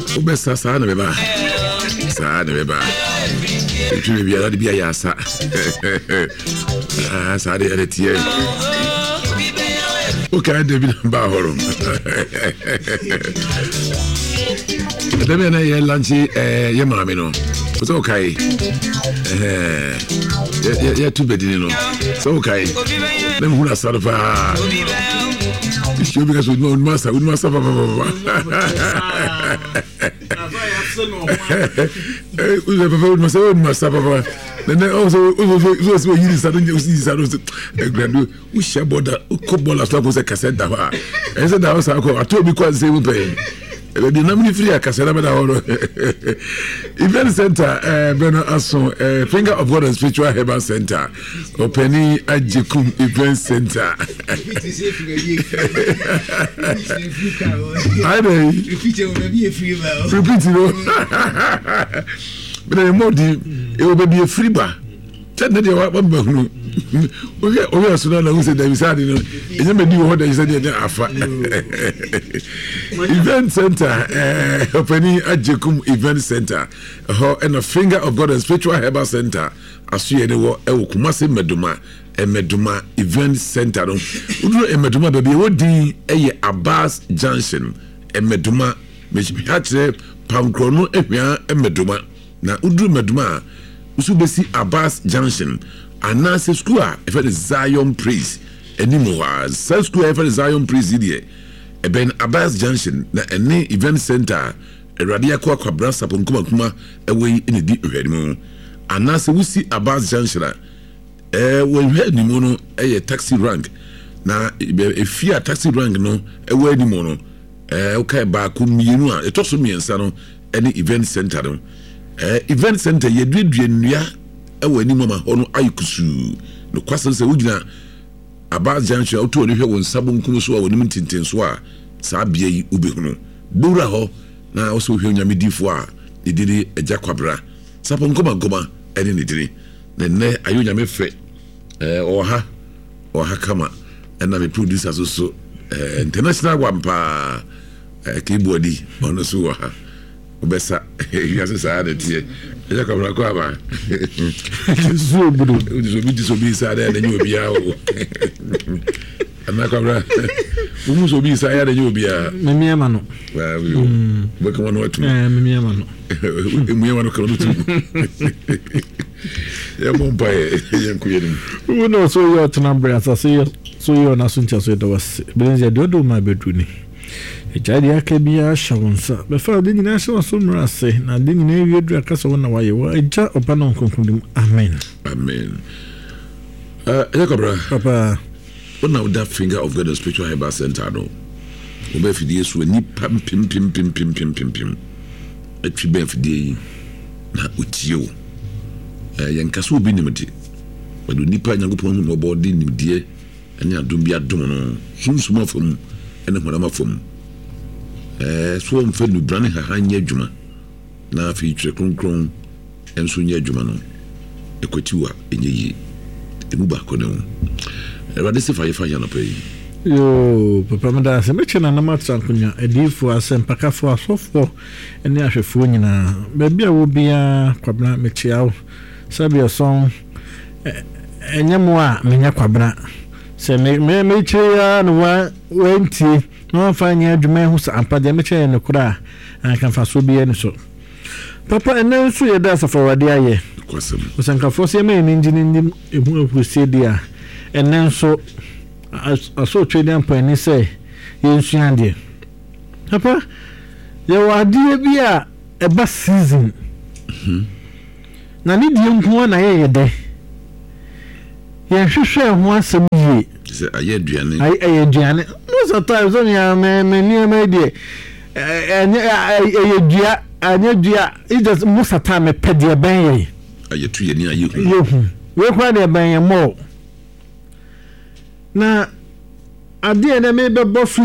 Obesa sa na beba. Sa na beba. Tu bi ala bi ya sa. Ah sa de tie. O ka de bi ba horo. Debe na ye lanchi ye mama no. So okay. Ya tu bedini no. So okay. Dem hula sarfa. You because we know master papa. Master papa. Then also you started to see gradu we share border football as well as cassette da. I said that was I told because they will pay. The dynamic free cassette event center Bernard Ason Finger of God and Spiritual Herbal Center Openi Ajikum Event Center. I know. Repeat it. But more it will be a free bar. Tell me what okay, so now who said that we said you know do what you said afa event center Openi Ajikum Event Center and a Finger of God and Spiritual Herbal Center asu ene wo e Kumasi Meduma Event Center no uduro Meduma baby wo din eye Abbas Junction Meduma me ha kire pankro no ehwia Meduma na uduro Meduma usu besi Abbas Junction anase school if it is Zion Praise anymore school if it is Zion Praise here ben Abbas Junction na any event center eradia kwa brasa ponkuma kuma ewe in di hwedimu anase we see Abbas Junction we head ni mono taxi rank na efia taxi rank no ewe ni mono okay ba ku mienu a etoso miensa no any event center no event center ye duedue nnua ewani mama hono ayikusu no kwase se wugina Abbas Junction auto ni hwe won sabon kuma so a woni mintintin so a sa bia yi ubehunu dura ho na oso hwe nyamedifo a idiri eja kwabra sabon kuma goma eni ni diri ne ayo nyame fe oha kama na me producer so international wampa keyboardi ono so oha obesa yase sa de tie eja kwabra kwa ba so budu so bi sa de na nyu bia o anakwabra umu so bi sa ya de nyu bia memi ama no wa wi o be ko no atu memi ama no memi ama no ko no tu ya bomba ya kuyeni uno so yo tunambra asase so yo na suncha so do was benze do ma beduni ejadi akebia shawonsa be fa de nyina so so mrase na de nyina wiedu akasa wona waye wa eja opana nkonkundim amen Yakobra papa wona with that Finger of God Spiritual Herbal Center no obe fidie so ni pim etwi be fidie na otio yankaso obi nimde wadu nipa nyagopon no body nimde ene adom bi adom no sunsuma fam ene honama fam so mfe nu brane ha nya adwuma na afi tire kronkron enso nya adwuma no ekwatiwa enye yi emu ba ko no erade se fa ya no pay yo papa mada se mechena na matsa kunya edifo asempakafo asofo ene ahwefo nyina ba bia wo bia kwabna mechiawo sabia song enyemo a menya kwabna se me chia no wenti no fanya adwuma hu sa ampa me chia ne kura kan fa so bia ne so papa ene so ye da safa wade aye kwasem usankafo se me ni njini emu akusie dia ene so aso twede ampa ni se yensuande papa ye wade bia eba season na ni die nko na ye de ye hwehwe ho asem yi se ayeduane ayeduane most times on ya me ni ma die ayedua anyedua it just most time pede ben ye ayetu ye ni ayehu we kwa de ben ye mo na ade na me be bofu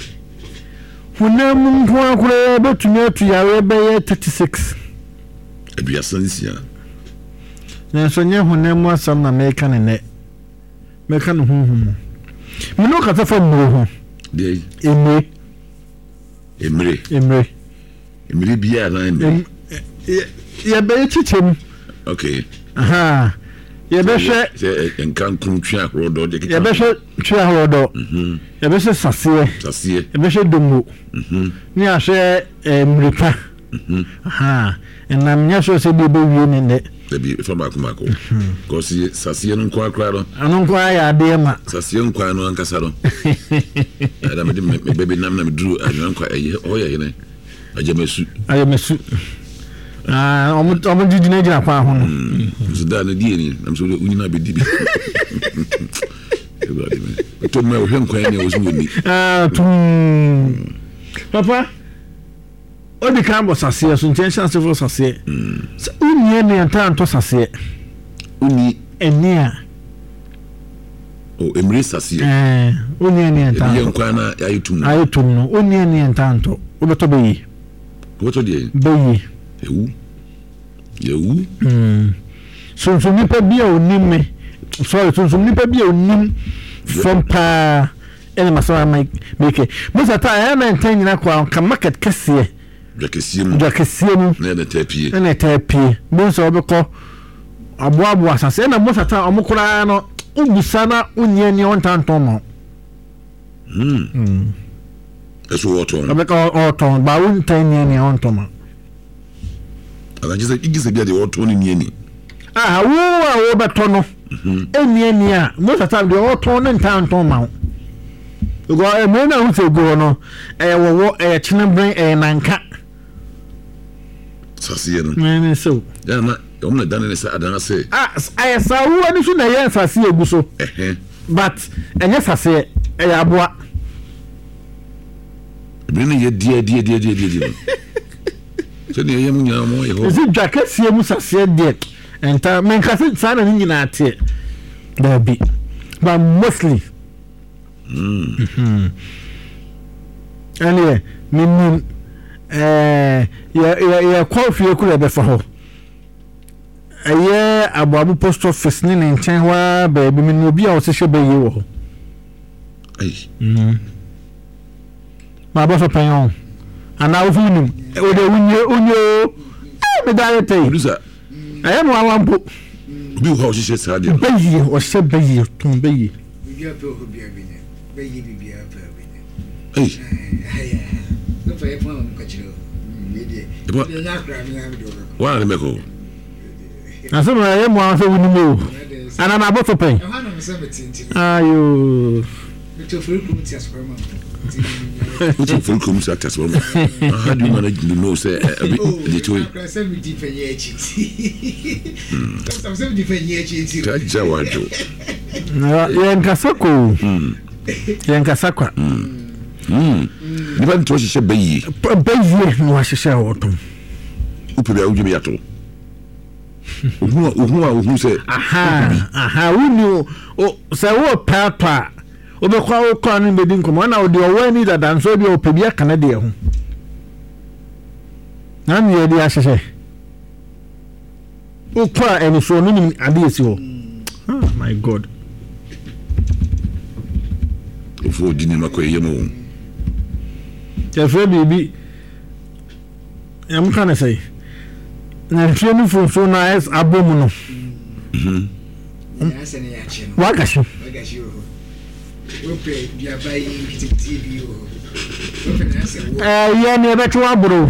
hunam nko akure betumi atu yawe be 36 adua sansia na so nye hunam asam na meka ne meka no hunhum me no kata fa mo ho de emre Emiri bia na em. Ya be chichem. Okay. Aha. Ya be hwe enkan kun twa horodo de ya be hwe twa horodo. Ya be hwe sase. Ya be hwe domo. Ni ahwe mrika. Aha. Enam nya so se bi be wie ne ne. Debi fa mako. Kosi sase no kwa do. Anu kwa ya de ma. Sase nkwa no ankasa do. Ada me baby nam na me duru anu kwa eye oya yene. Ajemesu. Omo jijina jina kwa ho no. So da na die ni nam so unyina be dibi. Everybody man. To me o hwen kwa ni o so woni. Papa odi kan bo sase so intention se for sase. Uni ne antanto sase. Uni enia. O emre sase. Uni ne antanto. Ye nkwa na ayitum no. Uni ne antanto. Obeto beyi. Obeto die. Beyi. Yewu. So nipa bia onim me. Sorry, so nipa bia onim from pa ene masama make. Musa ta ya na ntan na kwa ka market kese. Jakesiemu. Na na tapie. Musa obekọ abo asase na musa ta omukura no ubusa na unye ni ontanton mo. Eso oton. Obekọ oton ba untan ni onton mo. Agajise igise bia de oton ni ni. Wo beto no. Eni a musa ta de oton ni ntanton ma. Go me na hu se go no wo chinabren nanka. Sasiye no. Me so. Ya na omna dan ne sa adan se. Sa wo ani so na ye sasiye gu so. But enye sasiye aboa. Bi ne ye die. So ne ye mu nya mo ye ho. Ezi dwakasie mu sasiye die. Enta men ka se sa na ni na ate. Da bi. But mostly anyway, min ya coffee kula be fa ho. Aye ababu post office ni nchen wa baby min obi a o se hwe bayi wo. Ai. Ma ba so panyon. Ana o fu nim. O de unyo me da te. Lusa. Aye no awampo. Obi ho o se sa de. Bayi o se bayi ton bayi. Bibi ape o bia bi ne. Bayi bibi ape bi ne. Ai. No fa yefo am ka chiro. Me de. Ye na kra mi am do. Wa na meko. Aso na ye mo aso wuni mo. Ana na boto pen. E ha na me se metinti. Ayo. Me to furu kum ti asper ma. What you feel comes at us? How do you manage to know say the toy? I said we defend ye chi. Some say defend ye chi. Jawajo. Yankasako. Yankasakwa. Nipa to hye bayi. Bayi no hye otom. Upe bia ujumi yato. Ohu say aha unu o say wo papa obekwa wo kwa no bedi nkomo na odi owani dada nso bi opebia kana de ho na mi edi ahyehe ukwa eni so no ni ade esi ho. Oh my god. Ofo dini makwa yemo. Ya fe bibi am kana say na fie no fo na es abomu no. Ya sene ya chi. Wagashi Ope bia bayi kititi bi o. Ope na se wo. Ya ne beto aburo.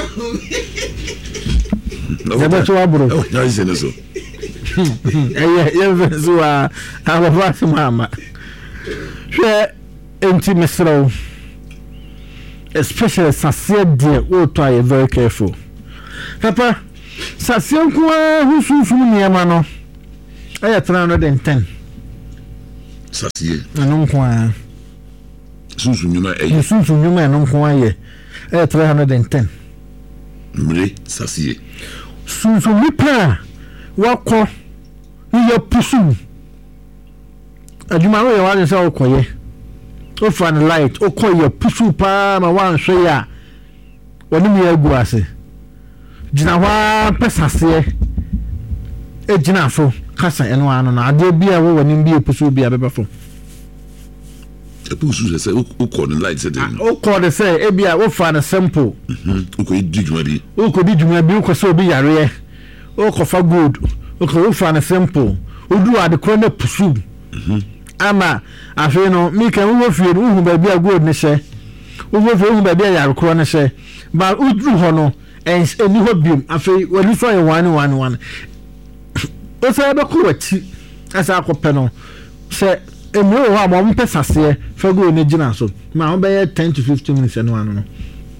Ya beto aburo. Oh, ya ise no so. Ya vezo a ababa mama. Hwe enti mesro. Especially sase de o to are very careful. Papa, sase nko husufu niama no. Aya 310. Sasiye. Anu kwa. Susu nyuma eye. Susu nyuma anu kwa ye. 310. Mre sasiye. Susu nipa wako ye pusu. Aduma wo ye wa se okoye. O fan light okoye pusu pa ma wan hwe ya. Woni mi agu ase. Gina wa pesase. E gina so. Kasa eno ano na ade bia wo wani bia pusu bia beba fo. pusu say o call the light said o call the say e bia wo fa na simple o ko di dwuma bi o ko di dwuma bi o ko say obi yare o ko fa good o ko fa na simple o du ade ko na pusu ama afi no mi kan wo fie no hu ba bia good ne she wo fie hu ba bia yare ko ne she ba o du ho no eni ho biom afi wani so ye 111 o say be ko wati asa akopɛ no sɛ emu wo a mo mpɛ sase fa go ne gina so ma ho be 10 to 15 minutes no ano no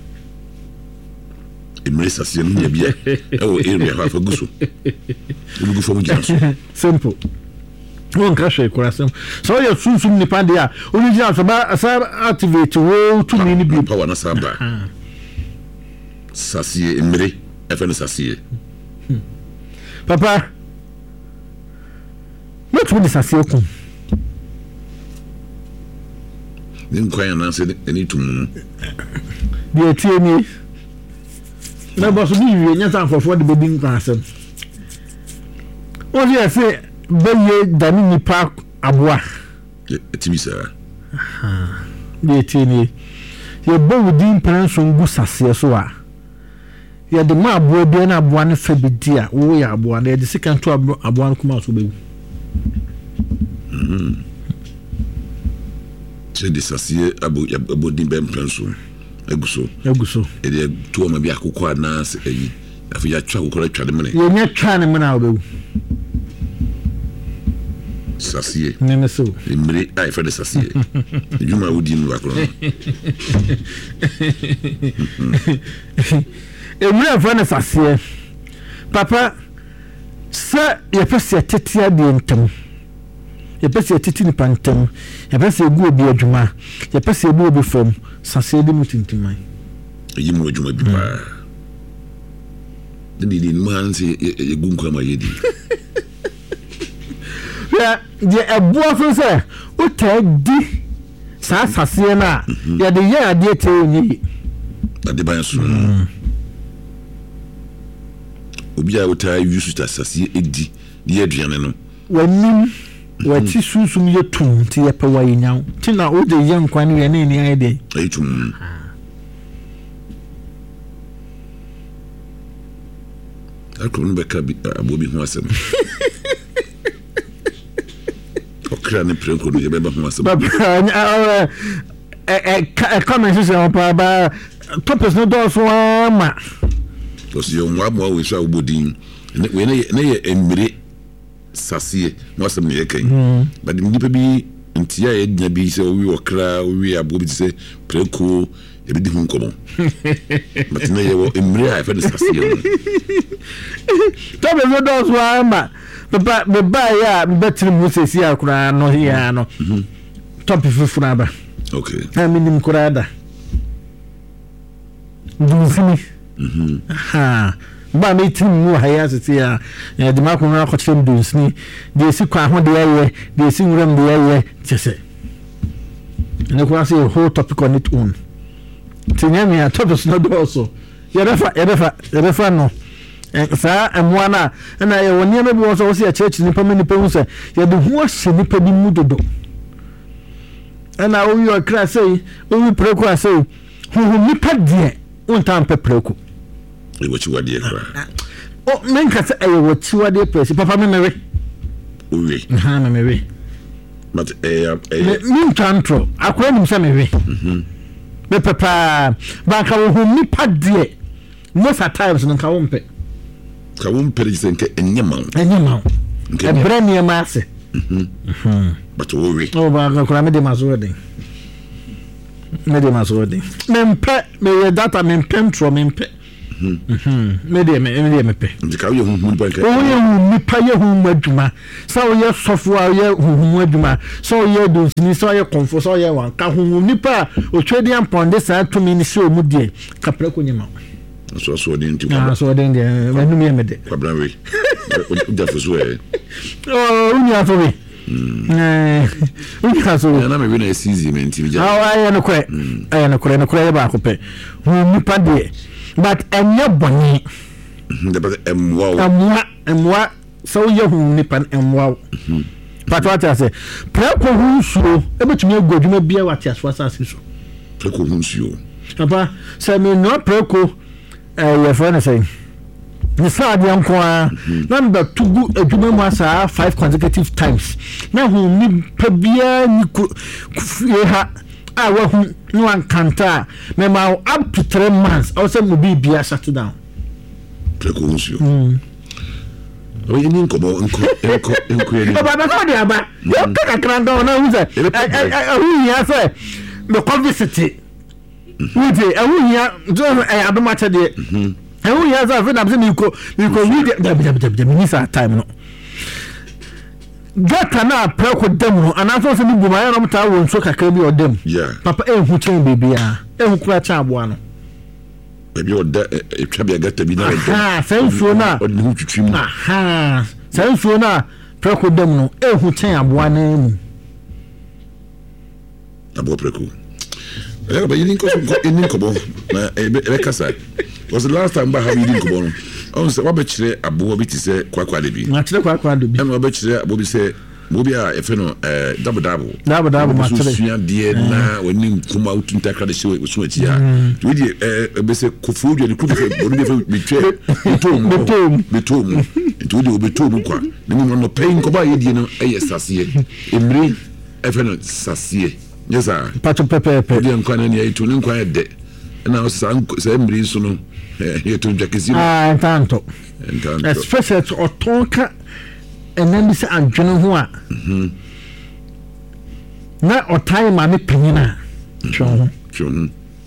emre sase no nya bia e wo area fa go so go fo mo gina so simple won ka hwe korasem so ye sunsum nipa de a oni gina so ba asa activate wo to ni ni bi power na saba sase emre e fa no sase papa not with sase ku nin kwanya na se ni tum de tie ni na boss bi wi nya san for de be nkwa asem o ye se be ye dani nipa aboa etibisa de tie ni ye bo wudi mpanso ngu sase so a ye de ma aboa bi na aboa ne fa bi dia wo ya aboa na ye de second to aboa no kuma so be de sasiye abo din bem planso eguso e to ma bi akokɔ na ayi afi ya twa akokɔ twa de mene ye nya twa ne mena obewu sasiye ne so emre ai fa de sasiye juma wodi nu akoro emre fa ne sasiye papa sa ye pese tetia de ntam ye pese titi ni pantam ye pese gu obi adwuma ye pese gu obi fam sase de mutintimai yi mu adwuma bi ba de di man se ye gu nkwa ma ye di ya de eboa so se o ta di sa sase na ye de ye ade te onyi ade ban so obi a o ta yusu ta sase edi di aduane no wanim wati susum ye tum ti ye pa wayi nyaw ti na o de ye nkwa ne ye ne ni ai de ai tum akron be ka bi abobi ho asem okra ne prenko no ye be ba ho asem comment se on ba topes no do so ma because yo mo we sha obodin we ne ye emire sasiye no asem ne yekan but nipa bi ntia ye nya bi se owi okra owi abobi se prenko e bi di hun komo but ne ye wo emire a fa de sasiye topes no do so ma baba ya betri mu sesi akura no ya no top fufura ba okay minim kurada dufini ha ba me tim mu haya sisi ya de makon na ko chem dusni de si kwa ho de ye de si nguram de ye tese ne ko ase whole topic on it own tinyame ya topics no do so ya refa no sa amwana na ye woni me bi so se ya church ni pa me ni pa hu se ya de hu ahye ni pa bi mu dodo ana o yo kra sei o wi preko asei hu ni pa die untam pe preko e wo chiwade kra o men ka se e wo chiwade presi papa me mewe o we ha me mewe but min tantro akwa nim se mewe me papa ba ka hu ni pa die most at times no ka wo mpe se nke enyema e bremi ma ase but o we o ba ka kura me de masode mempe me data mempe ntro mempe me de pe ndika ye hu pa o ye hu ni pa ye hu adwuma sa o ye sofo a ye hu adwuma so o ye do ni so ye konfo so ye wan ka hu ni pa o twedi amponde sa to mi ni so mu die kapra ko nyima so de nti so de menu me me de kwabran we o da fuso e o unya fo we na me na esizi me nti ja aye no kure ba ko pe hu ni pa de but enya boni de ba emwa so ye hu ni pan emwa what I say preko hunsuo ebetumi agu adwuma bia wate asfo asase so preko hunsuo papa say me no preko your friend say the sad young kwa number to go adwuma mu asa 5 consecutive times na hu ni pabia ni ku ha wa hu no ankanta me ma up to 3 months I say mo bia shut down preko hunsuo o yini nkobo enko yini baba na so dia ba yo ka kranda na hu say hu ya say the convicity wuje hu ya do adomache de hu ya say fe na be mi ko wuje mi sa time no gata na preko dem no anaso se mi buma ya no mta wo nso kakra bi odem papa hu chen bibia hu kura cha aboa no baby oda etwa gata bi na sensuo na hu twitwim sensuo na preko dem no hu chen aboa na mu aboa preko ba yini nkobo na ebe kasa was the last time ba ha yini nkobo no on se wa be kire aboa bi ti se kwakwa de bi na kire kwakwa de bi na wa be kire aboa bi se mobi a efe no double ma kire so de na woni kuma utunta kra de se so achi a we de be se kofu de ku de bonu de fe betwe betom to de betom kwa na ni no pay nko ba ye die no sasiye emri efe no sasiye yesa pato pepe de nko na ne to ne nko ya de na sa emri so no ye to jakisi tanto especially otonka enani se adwene ho a na otai ma me panyina chon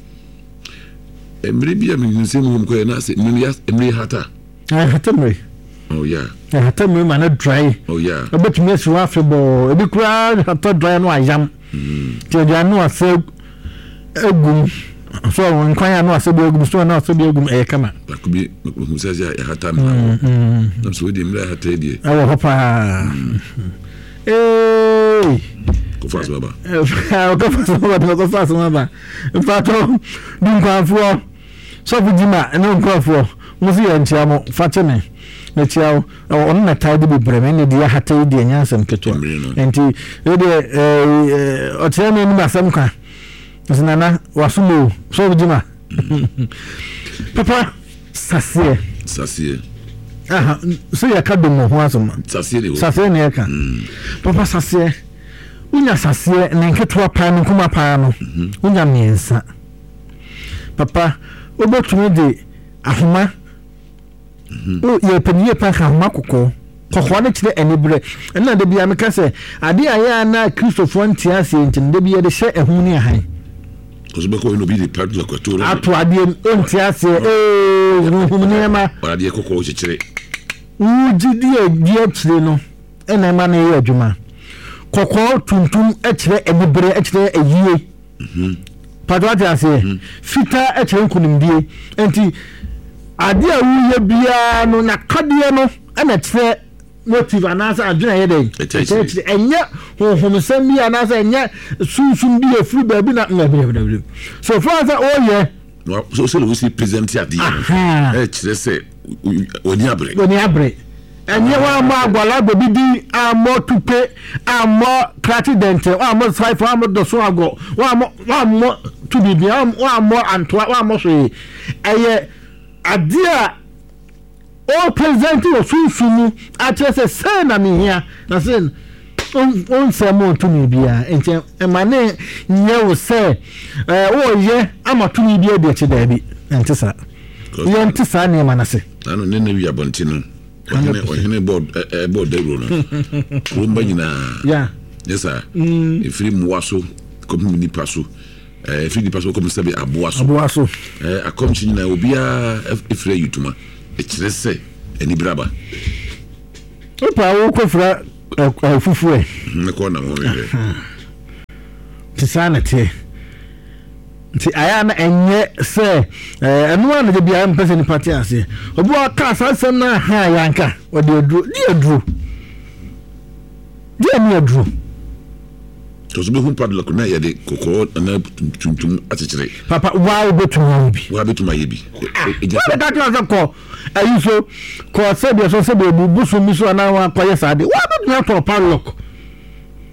emri bia mi nse mu ko na se emri hata hatamri oh yeah hatamri ma na dry oh yeah obetumi asiwa afebo ebi kura hata dry no ayam ti dia no ase egum so won kwanya no ase egum so na ase egum kama akubi musazi ya hata mi na so di mra hata die awo papa ko fast baba ko fast baba fato dunkafo so bujima no nkafo musi ya ntiamo fatene na tiawo on na tide bi breme ne dia hata die nyansam keto enti de otiame ni basam ka nana wasumo so bujima papa sasie aha so ya kado mo ho asoma sasie ne ka papa sasie unya sasie ne nketo pa no kuma pa no unya miensa papa obotumi de ahoma o ye paniye pa ka ahoma kokko ne kire enibre na de bia me ka se ade aya na Christopher ntiase ntin de bia de hye ehu ne ahan Osbeko no bi de padla kwato ato ade ntiase humniema ade kokko chikire ujidi die kire no ena ma na ye adwuma kokko tuntum ekire enibre ekire eyie padwa ase fita ekire nkunimdie enti ade a wuye bia no na kadie no ena kire motive anasa adwena ye dey enye honhomsam bi anasa enye sunsun bi efuru ba bi na ngabire so for that oh yeah so we see present here kire say oni abre enye wa ma agwala gobi di amo tupe amo cratident wa amo saifu amo doso ago wa amo tubibi wa amo antwa wa amo so eye adia o present o sunsumu atese se na mi hia na se on se mo tumi bia enche emane nyewo se o ye amatumi bia de che da bi entisa ye entisa ne manase anu ne ne wi abonti no ohene board de ro no rumba nyina yeah yes sir ifiri muaso komi ni paso ifiri ni paso komi sabe aboaso akomchi nyina obia ifire yutuma ekire se eni braba opa wo kofra fufu ne ko na mo we tisanete nti aya na enye se enu anu de bia mpese ni party ase obu aka asasem na ha yanka odi odru di adru to be hun padla ko na ye de kokoro na tuntum atechire papa wa betuma yebi wa da ka ko ayiso ko se bi so se be busu mi so na wa koye sade wa betuma to padlock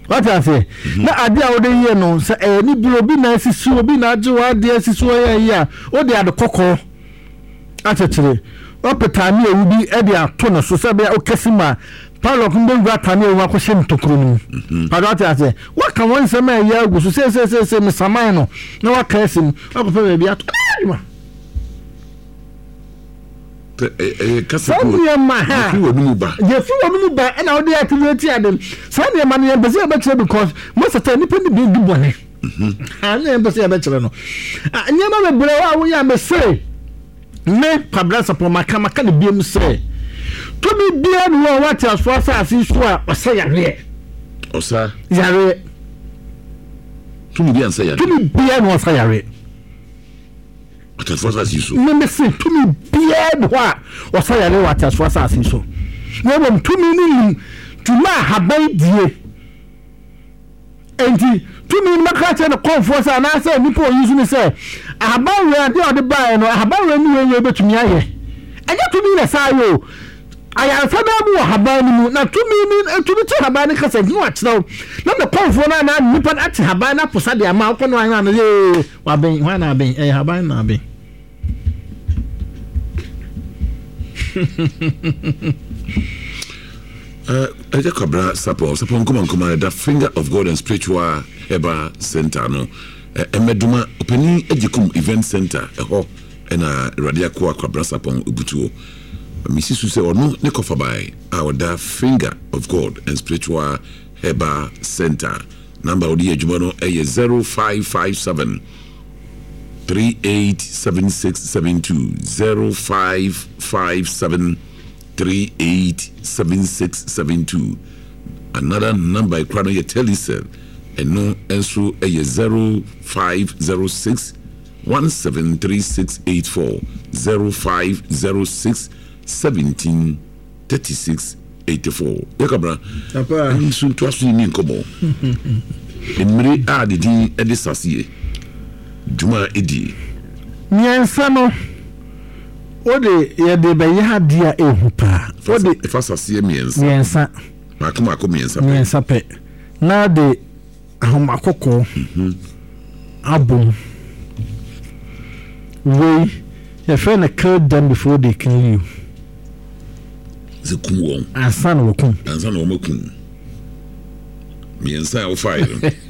what I say na ade a wo de ye no say ni bi obi na sisi obi na age wa de sisi wo ya o de ade kokko atechere opetani ewu bi e de ato no so se be o kesima Paulo kumbe gwa tani ewu akose ntokro no pado what I say what can one say ma ya agu so say me saman no na wa kasim akopa be ato Sanya maha. Je fi wonu ba na odi activate adem. Sanya man ye bese be kire because most of the people be do bone. Anya bese be kire no. Anya ma be bre wa wo ya me say. Me pabla support maka de biem say. To be bia no what as for asase so a osa yare. Osa yare. To be bia say yare. To be bia no osa yare. What for asase so? Me say to me bia no osa yare what as for asase so. No bom to me ni to ma habai die. Enti to me maka che no comfort say na say nipo use me say habai we ade ode buy no habai we ni we betumi aye. Eja to me na say yo aya fa na bu habai ni na to me to be habai ni kasa ni watch now na the comfort na nipa at habai na posa de ama ko no anya na ye wa ben wa na ben habai na ben. Kabra Sapon come the Finger of God and Spiritual Herbal Center no emeduma opening ejikum event center eho na radia kwa Kabra Sapon ubutuo misi su se ono ne kofa bai our the Finger of God and Spiritual Herbal Center number odi ejuma no 0557 387672 0557 387672 another number I crano ye telecell and no answer a 0506 173684 0506 173684 yakabra soon to asu ni nkomo emre adidi edisasiye juma edi nyansa no ode ye de be ya dia ehu pa ode ifasasiye miensa nyansa makoma miensa pe na de ahomakoko abum we your friend killed them before they kill you the kumwon ansan wokum miensa o fire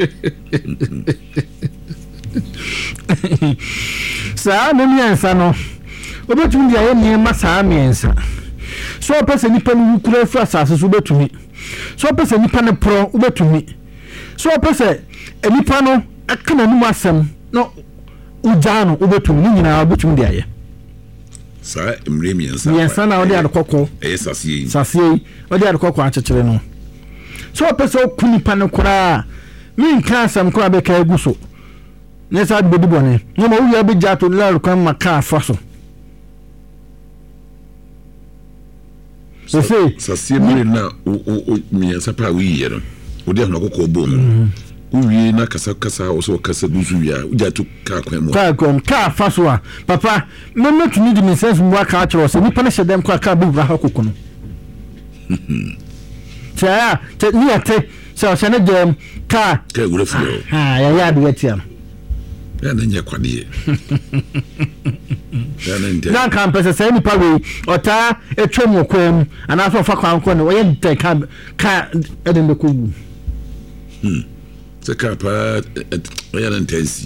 sa na miensa no obetumi dia ye niema saa miensa so pese nipa no kura fra asase so obetumi so pese nipa ne pro obetumi so pese nipa no aka na num asem no ujano obetumi ni nyina obetumi dia ye sa emre miensa na odi adokoko sasiye odi adokoko achechire no so pese okuni pa ne kura mi nka asem kura be ka eguso nesa de bibone no ma uya be jato la kan maka afaso sasiye mire na o miensa pa wi yero odi adokoko bom uwie na kasa oso kasa duzu ya ujatu ka kwemo ka afaso a papa me tuni di me sense mo aka achiro se nipa na hyedem ka bu bra ha kokono tia ni ate so se ne dem ka wure fu ya de atiam ya na nya kwade ya na nte na kan pese se nipa we ota etwem okwam ana so fa kwan ko ne we nte ka edem be ko se kapa ya na ntensi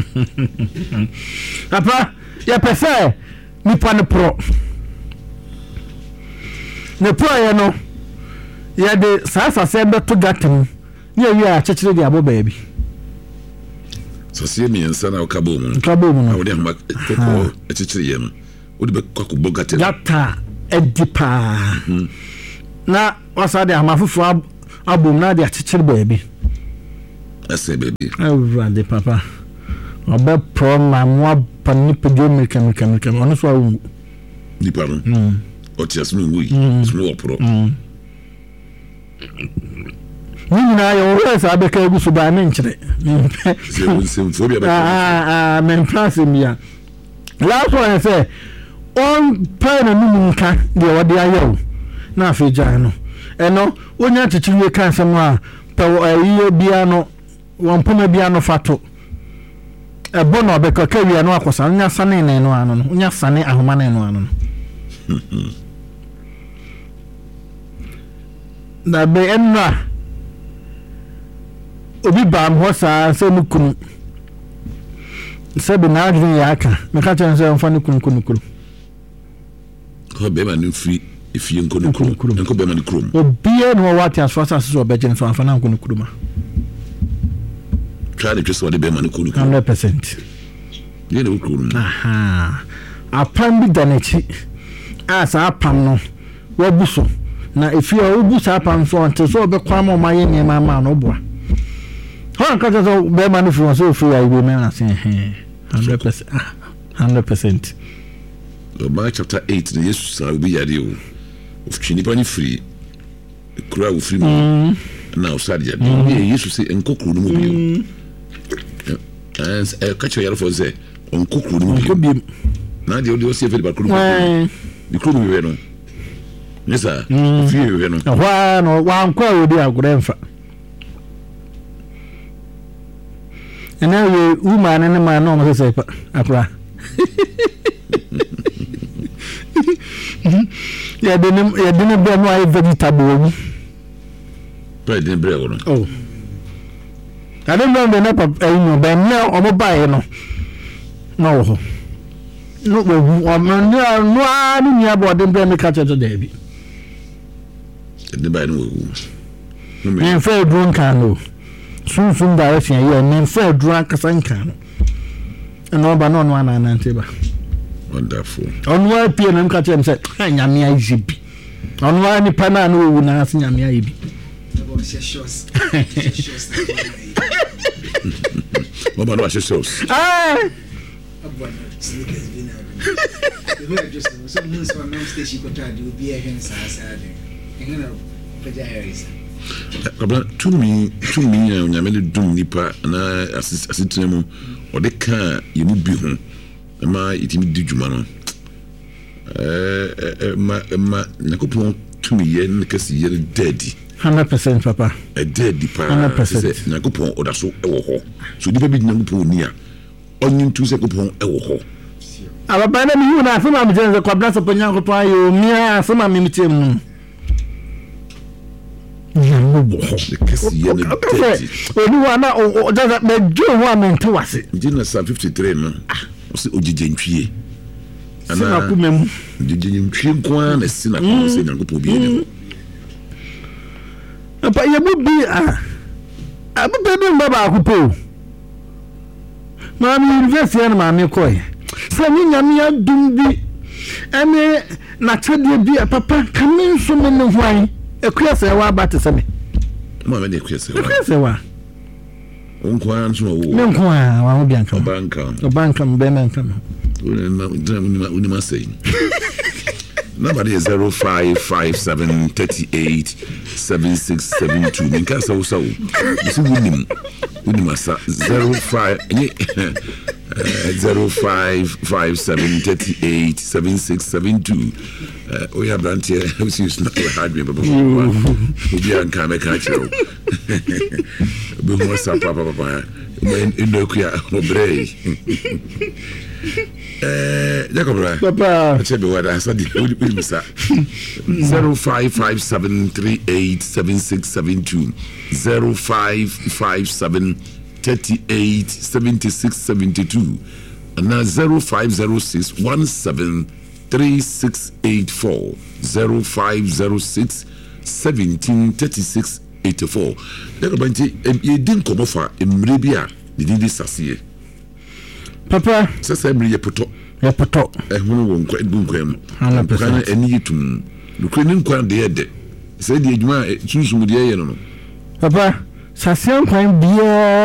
papa ya pese nipa ne pro ya no ya de sasa se be to gatem ni awi a chechire de abo baabi sasiye miensa na okabo mu no awde ma koko chechire ye no odi be kwako bogatem gata edipa na wasade amafufu abom na de chechire baabi ase baby awurade papa obe pro na mo pani pedo meka ono so awu nipa no otias no wi so opro ni na yo wesa be ka egusu ba me nkyere se phobia ba men place mi ya last one say on pen no nka de wode ayo na afeja no eno onya chichiri kan sem a pe bia no won poma bia no fato ebo no be ka wi no akosa nya sane ne no ano no nya sane ahoma ne no ano no na be enra obi ba am ho sa se mu kunu se be na adwin ya aka me ka chen se mfa ne kunu ko be ma no free ifie nkunu nko be ma ne krom obi no what as fast as so be chen so mfa na nkunu ma try to just what the be ma ne kunu 100%. ye ne kunu aha apam bi danechi asa apam no wabuso na ifie obuso apam so onte so be kwa ma ye ne ma no boa ha ka so be ma no fi so free I be me na say 100%. Mark chapter 8 the Jesus will be yade o of chinipani free kura wo free na usade yade Jesus say enkokuru no bi as catch your for say onkokuru no bi na de o see fe ba kuru bi kuru bi we no nesa free we no wa no wa nkwa we bi agure mfa ena we woman ne ma no mo say apra ya didn't be no vegetable. President Brewer. Oh. I don't know the name of now or buy no. No. No, near about them brand catcher today. The buy no. Men fair drunk canoe. Soon direction you and men fair drunk as I can. And no, but no one and table. Wonderful. On one PM catch him said, Yamia easy. On one pana no na Yamia ibi. Mama no shows. Ah. To me, Yamel dum nipa na assistant or the car you would be home. Ma itimi di djuma no ma nakopon tumi ye nkasi ye daddy 100% papa daddy pa 100% nakopon odaso ewo ho so dipa bi nakopon ni a onyim tu se kopon ewo ho ababa na mi na afema mi jenze kwa blasa ponya kopon ayo mi afema mi mitem no nyambo ho nkasi ye daddy oni wana o jaza me jo wa mente wase jina sa 53 no se ojijentwie ana kumem ojijentwie kwa na sina kwa se nyankopon bi ne apa ye mu bi ababa bi mbaba akupo ma mi university na ma me koy se ni nyame adum bi ene na chade bi papa kamen so me ne hwan ekua se wa ba te se me ma me ne ekua se wa onkwan so wo me nkwan wa ho bianka banka mbe me nka uni ma say number is 0557387672 minka so bisi uni masa 0557387672 we have brand here we use not hard me but we be an come catch you be more sapa papa in kuya obrei Jacob papa check the weather so the we misa 0557387672 0557387672 and now 0506173684 0506173684 Jacob you didn't come off emrebia did sasiye papa sasa emre ye poto ehunu won kwa dunkwam kana eni yitum dukwe ni nkwa de yede se de adwuma sunsun de ye no papa sasian kwan bia